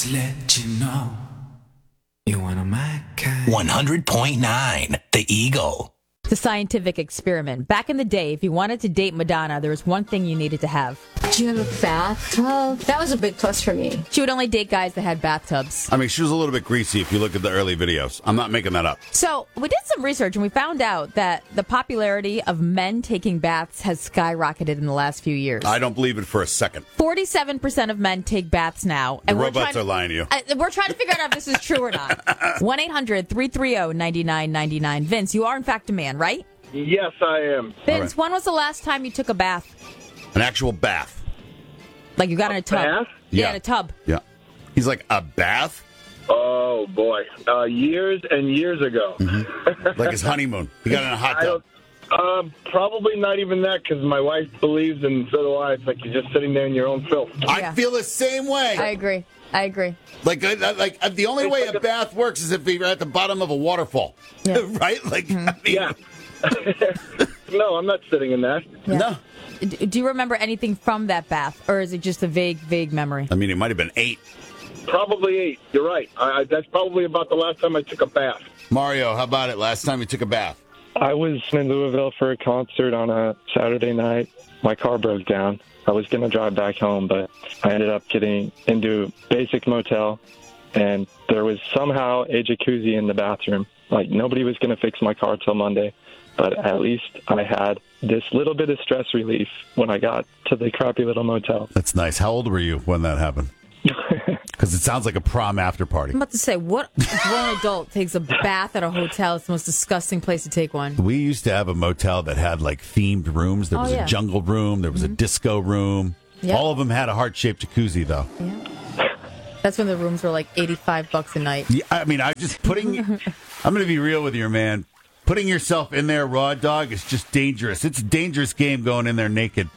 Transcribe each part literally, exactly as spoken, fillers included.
to let you know you're one of my kind. one hundred point nine, The Eagle. The scientific experiment. Back in the day, if you wanted to date Madonna, there was one thing you needed to have. Do you have a bathtub? That was a big plus for me. She would only date guys that had bathtubs. I mean, she was a little bit greasy if you look at the early videos. I'm not making that up. So we did some research and we found out that the popularity of men taking baths has skyrocketed in the last few years. I don't believe it for a second. forty-seven percent of men take baths now. The And we're robots trying are lying to you. Uh, we're trying to figure out if this is true or not. one eight hundred three three zero nine nine nine nine. Vince, you are in fact a man, right? Yes, I am. Vince, right. when was the last time you took a bath? An actual bath. Like you got in a tub? bath? Yeah, Yeah. in a tub. Yeah. He's like, a bath? Oh, boy. Uh, years and years ago. Like his honeymoon. He got in a hot I tub. don't, um, probably not even that, because my wife believes, and so do I. It's like you're just sitting there in your own filth. I Yeah. feel the same way. I agree. I agree. Like, I- I- like uh, the only way a bath works is if you're at the bottom of a waterfall. Yeah. Right? Like, I mean, Yeah. No, I'm not sitting in that. Yeah. no. D- Do you remember anything from that bath, or is it just a vague, vague memory? I mean, it might have been eight. Probably eight. You're right. I, that's probably about the last time I took a bath. Mario, how about it? Last time you took a bath? I was in Louisville for a concert on a Saturday night. My car broke down. I was going to drive back home, but I ended up getting into a basic motel, and there was somehow a jacuzzi in the bathroom. Like, nobody was going to fix my car till Monday, but at least I had this little bit of stress relief when I got to the crappy little motel. That's nice. How old were you when that happened? Because it sounds like a prom after party. I'm about to say, what if one adult takes a bath at a hotel? It's the most disgusting place to take one. We used to have a motel that had like themed rooms. There Oh, was yeah. a jungle room. There was a disco room. Yep. All of them had a heart-shaped jacuzzi, though. Yeah. That's when the rooms were like eighty-five bucks a night. Yeah, I mean, I just putting. I'm going to be real with you, man. Putting yourself in there raw dog is just dangerous. It's a dangerous game going in there naked.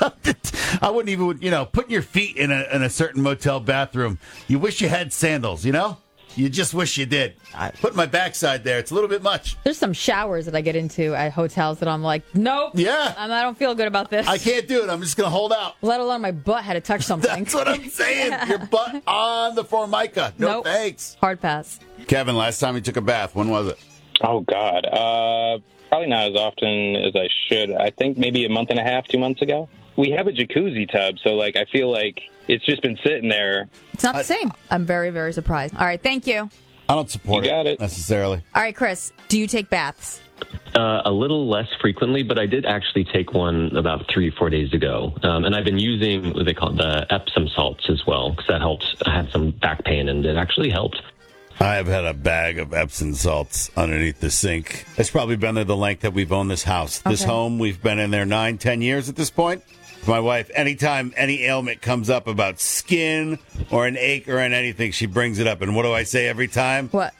I wouldn't even, you know, putting your feet in a in a certain motel bathroom. You wish you had sandals, you know? You just wish you did. Put my backside there. It's a little bit much. There's some showers that I get into at hotels that I'm like, nope. Yeah. I'm, I don't feel good about this. I can't do it. I'm just going to hold out. Let alone my butt had to touch something. That's what I'm saying. Your butt on the Formica. No Nope. thanks. Hard pass. Kevin, last time you took a bath, when was it? Oh, God. Uh, probably not as often as I should. I think maybe a month and a half, two months ago. We have a jacuzzi tub, so, like, I feel like it's just been sitting there. It's not the I- same. I'm very, very surprised. All right, thank you. I don't support You got it. necessarily. All right, Chris, do you take baths? Uh, a little less frequently, but I did actually take one about three or four days ago. Um, and I've been using what they call the Epsom salts as well, because that helps. I had some back pain, and it actually helped. I have had a bag of Epsom salts underneath the sink. It's probably been there the length that we've owned this house. This Okay. home, we've been in there nine, ten years at this point. My wife, anytime any ailment comes up about skin or an ache or an anything, she brings it up. And what do I say every time? What?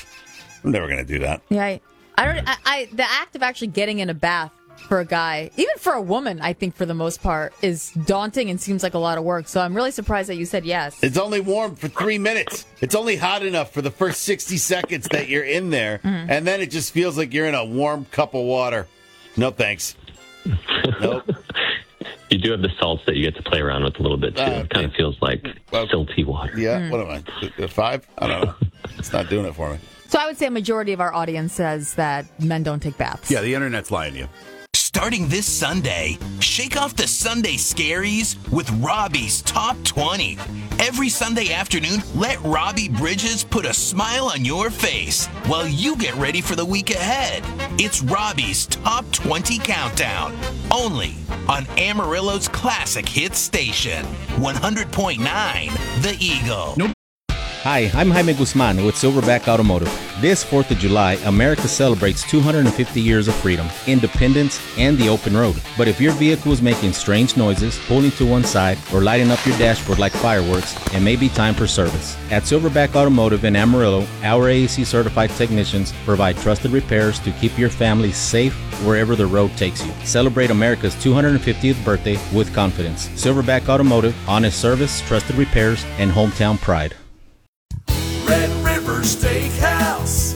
I'm never going to do that. Yeah, I, I don't. I, I the act of actually getting in a bath for a guy, even for a woman, I think for the most part, is daunting and seems like a lot of work. So I'm really surprised that you said yes. It's only warm for three minutes. It's only hot enough for the first sixty seconds that you're in there. Mm-hmm. And then it just feels like you're in a warm cup of water. No thanks. Nope. You do have the salts that you get to play around with a little bit, too. Uh, It kind of feels like well, silty water. Yeah. What am I? Five? I don't know. It's not doing it for me. So I would say a majority of our audience says that men don't take baths. Yeah, the internet's lying to you. Starting this Sunday, shake off the Sunday scaries with Robbie's Top twenty. Every Sunday afternoon, let Robbie Bridges put a smile on your face while you get ready for the week ahead. It's Robbie's Top twenty Countdown, only on Amarillo's classic hit station, one hundred point nine The Eagle. Nope. Hi, I'm Jaime Guzman with Silverback Automotive. This fourth of July, America celebrates two hundred fifty years of freedom, independence, and the open road. But if your vehicle is making strange noises, pulling to one side, or lighting up your dashboard like fireworks, it may be time for service. At Silverback Automotive in Amarillo, our A A C-certified technicians provide trusted repairs to keep your family safe wherever the road takes you. Celebrate America's two hundred fiftieth birthday with confidence. Silverback Automotive, honest service, trusted repairs, and hometown pride. Red River Steakhouse.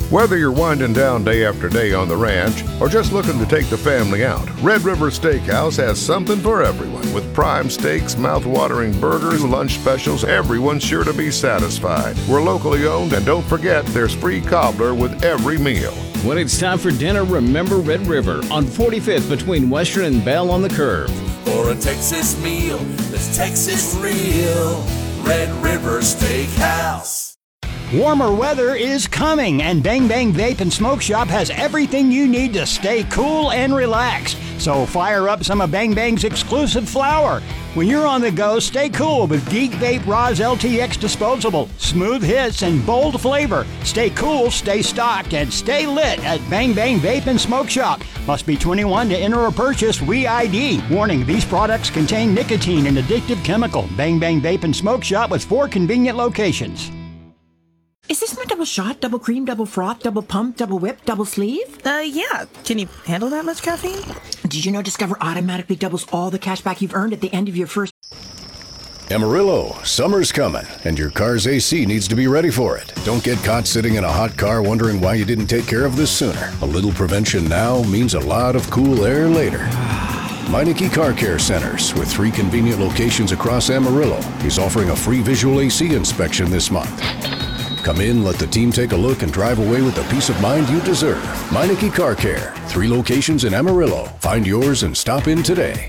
Whether you're winding down day after day on the ranch or just looking to take the family out, Red River Steakhouse has something for everyone. With prime steaks, mouth-watering burgers, lunch specials, everyone's sure to be satisfied. We're locally owned, and don't forget there's free cobbler with every meal. When it's time for dinner, remember Red River on forty-fifth between Western and Bell on the Curve. For a Texas meal that's Texas real, Red River Steakhouse. Warmer weather is coming, and Bang Bang Vape and Smoke Shop has everything you need to stay cool and relaxed. So fire up some of Bang Bang's exclusive flower. When you're on the go, stay cool with Geek Vape Roz L T X Disposable. Smooth hits and bold flavor. Stay cool, stay stocked, and stay lit at Bang Bang Vape and Smoke Shop. Must be twenty-one to enter or purchase. We I D. Warning, these products contain nicotine and addictive chemical. Bang Bang Vape and Smoke Shop with four convenient locations. Is this my double shot, double cream, double froth, double pump, double whip, double sleeve? Uh, yeah. Can you handle that much caffeine? Did you know Discover automatically doubles all the cash back you've earned at the end of your first... Amarillo, summer's coming, and your car's A C needs to be ready for it. Don't get caught sitting in a hot car wondering why you didn't take care of this sooner. A little prevention now means a lot of cool air later. Meineke Car Care Centers, with three convenient locations across Amarillo, is offering a free visual A C inspection this month. Come in, let the team take a look, and drive away with the peace of mind you deserve. Meineke Car Care, three locations in Amarillo. Find yours and stop in today.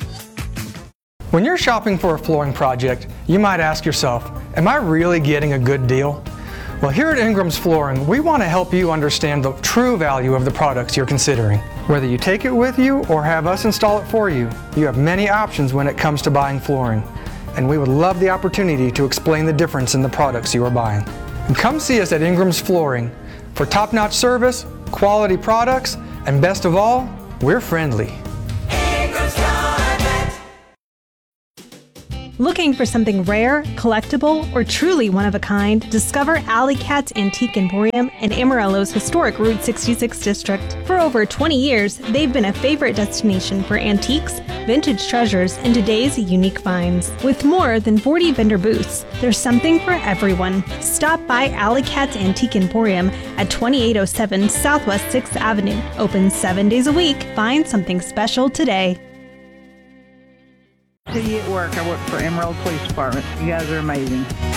When you're shopping for a flooring project, you might ask yourself, am I really getting a good deal? Well, here at Ingram's Flooring, we want to help you understand the true value of the products you're considering. Whether you take it with you or have us install it for you, you have many options when it comes to buying flooring. And we would love the opportunity to explain the difference in the products you are buying. And come see us at Ingram's Flooring for top-notch service, quality products, and best of all, we're friendly. Looking for something rare, collectible, or truly one of a kind? Discover Alley Cat's Antique Emporium in Amarillo's historic Route sixty-six district. For over twenty years, they've been a favorite destination for antiques, vintage treasures, and today's unique finds. With more than forty vendor booths, there's something for everyone. Stop by Alley Cat's Antique Emporium at twenty-eight oh seven Southwest sixth Avenue. Open seven days a week. Find something special today. City at work. I work for Emerald Police Department. You guys are amazing.